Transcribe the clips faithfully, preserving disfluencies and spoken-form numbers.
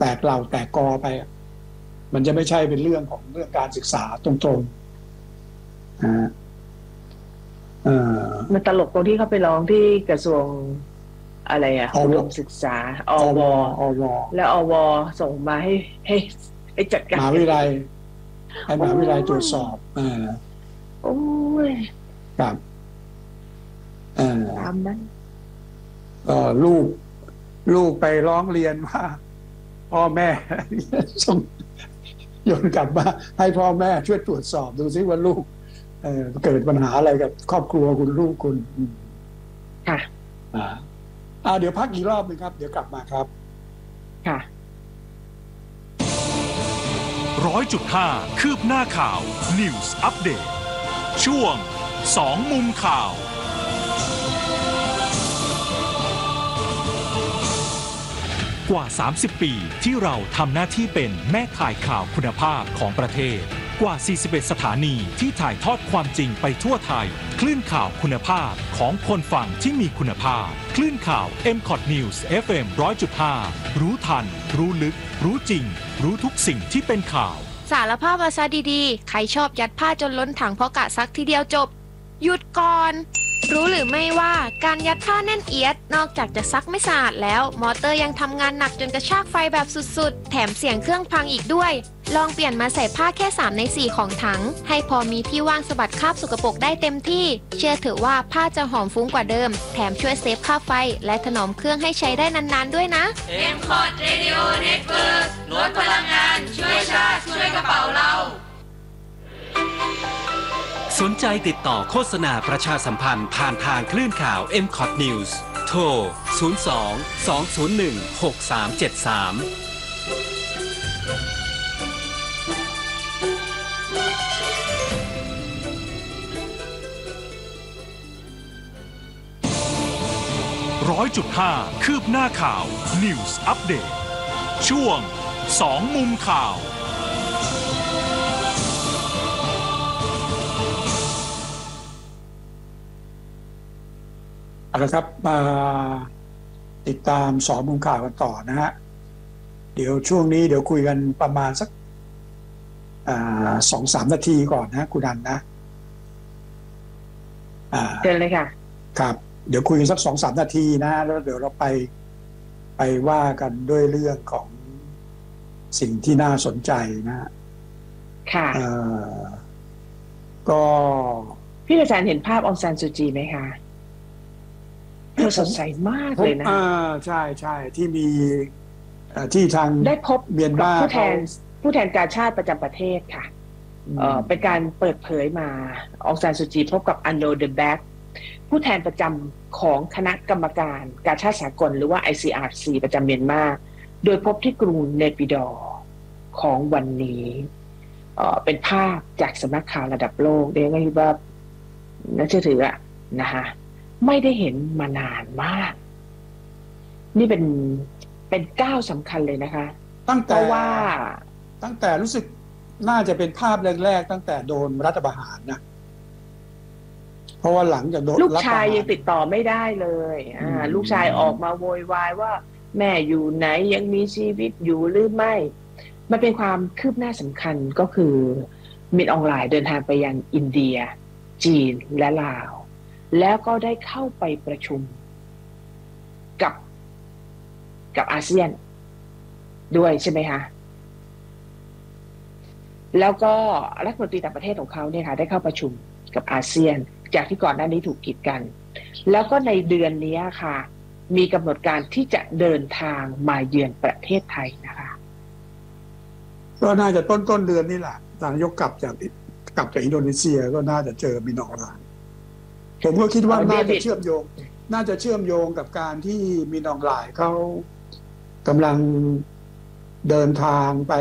กเหล่าแตกกอไปมันจะไม่ใช่เป็นเรื่องของเรื่องการศึกษาตรงๆอ่าเออมันตลกตรงที่เขาไปร้องที่กระทรวงอะไรอะอุดมศึกษาอวอวแล้วอวส่งมาให้ให้ให้จัดการมหาวิทยาลัยให้มหาวิทยาลัยตรวจสอบอ่าโอ้ยครับอ่าตามนั้นก็ลูกลูกไปร้องเรียนว่าพ่อแม่ส่งโยนกลับมาให้พ่อแม่ช่วยตรวจสอบดูซิว่าลูกเอ่อเกิดปัญหาอะไรกับครอบครัวคุณลูกคุณค่ะอ่าอ่าเดี๋ยวพักอีกรอบนึงครับเดี๋ยวกลับมาครับค่ะร้อยจุดห้าคืบหน้าข่าว News Update ช่วงสองมุมข่าวกว่าสามสิบปีที่เราทำหน้าที่เป็นแม่ข่ายข่าวคุณภาพของประเทศกว่าสี่สิบเอ็ดสถานีที่ถ่ายทอดความจริงไปทั่วไทยคลื่นข่าวคุณภาพของคนฟังที่มีคุณภาพคลื่นข่าว เอ็ม คอท News เอฟ เอ็ม หนึ่งร้อยจุดห้า รู้ทันรู้ลึกรู้จริงรู้ทุกสิ่งที่เป็นข่าวสารภาพมาซะดีๆใครชอบยัดผ้าจนล้นถังเพราะกะซักทีเดียวจบหยุดก่อนรู้หรือไม่ว่าการยัดผ้าแน่นเอียดนอกจากจะซักไม่สะอาดแล้วมอเตอร์ยังทำงานหนักจนกระชากไฟแบบสุดๆแถมเสียงเครื่องพังอีกด้วยลองเปลี่ยนมาใส่ผ้าแค่สามในสี่ของถังให้พอมีที่ว่างสะบัดคราบสกปรกได้เต็มที่เชื่อเถอะว่าผ้าจะหอมฟุ้งกว่าเดิมแถมช่วยเซฟค่าไฟและถนอมเครื่องให้ใช้ได้นานๆด้วยนะเอ็ม คอท Radio Network ลดพลังงานช่วยชาติช่วยกระเป๋าเราสนใจติดต่อโฆษณาประชาสัมพันธ์ผ่านทางคลื่นข่าว เอ็ม คอท News โทร ศูนย์ สอง สอง ศูนย์ หนึ่ง หก สาม เจ็ด สามร้อยจุดห้าคืบหน้าข่าว News Update ช่วงสองมุมข่าวเอาละครับมาติดตามสองมุมข่าวกันต่อนะฮะเดี๋ยวช่วงนี้เดี๋ยวคุยกันประมาณสักสองสามนาทีก่อนนะคุณดันนะเชิญเลยค่ะครับเดี๋ยวคุยกันสักสองสามนาทีนะแล้วเดี๋ยวเราไปไปว่ากันด้วยเรื่องของสิ่งที่น่าสนใจนะค่ะก็พี่อาจารย์เห็นภาพองซานซูจีไหมคะเธอสดใสมากเลยนะอ่าใช่ใช่ที่มีที่ทางได้พบเมียนมาผู้แทนผู้แทนการชาติประจำประเทศค่ะเอ่อเป็นการเปิดเผยมาองซานซูจีพบกับอันโดเดแบ็กผู้แทนประจำของคณะกรรมการการชาติสากลหรือว่า ไอ ซี อาร์ ซี ประจำเมียนมาโดยพบที่กรุงเนปิดอร์ของวันนี้เอ่อเป็นภาพจากสำนักข่าวระดับโลกเรียกง่ายๆว่าน่าเชื่อถืออะนะคะไม่ได้เห็นมานานมากนี่เป็นเป็นก้าวสำคัญเลยนะคะตั้งแต่ว่าตั้งแต่รู้สึกน่าจะเป็นภาพแรกๆตั้งแต่โดนรัฐประหารนะเพราะว่าหลังจากโดนลูกชายยังติดต่อไม่ได้เลยอ่าลูกชายออกมาโวยวายว่าแม่อยู่ไหนยังมีชีวิตอยู่หรือไม่มันเป็นความคืบหน้าสำคัญก็คือมินออนไลน์เดินทางไปยังอินเดียจีนและลาวแล้วก็ได้เข้าไปประชุมกับกับอาเซียนด้วยใช่ไหมคะแล้วก็รัฐมนตรีต่างประเทศของเขาเนี่ยค่ะได้เข้าประชุมกับอาเซียนจากที่ก่อนหน้านี้ถูกกีดกันแล้วก็ในเดือนนี้ค่ะมีกำหนดการที่จะเดินทางมาเยือนประเทศไทยนะคะก็น่าจะต้นต้นเดือนนี่แหละนายกกลับจากกลับจากอินโดนีเซียก็น่าจะเจอมินออนไลน์ผมก็คิดว่าน่าจะเชื่อมโยงน่าจะเชื่อมโยงกับการที่มินออนไลน์เขากำลังเดินทางไป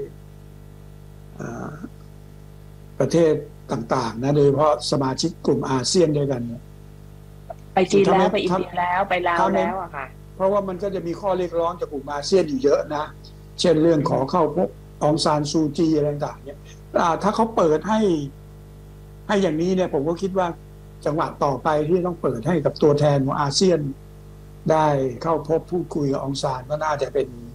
ประเทศต่างๆนะโดยเฉพาะสมาชิกกลุ่มอาเซียนด้วยกันไปจีนแล้วไปอินเดียแล้วไปลาวแล้วอะค่ะเพราะว่ามันก็จะมีข้อเรียกร้องจากกลุ่มอาเซียนอยู่เยอะนะเช่นเรื่องขอเข้าพบองซานซูจีอะไรต่างๆเนี่ยถ้าเขาเปิดให้ให้อย่างนี้เนี่ยผมก็คิดว่าจังหวะต่อไปที่ต้องเปิดให้กับตัวแทนของอาเซียนได้เข้าพบพูดคุยกับองซานก็น่าจะเป็น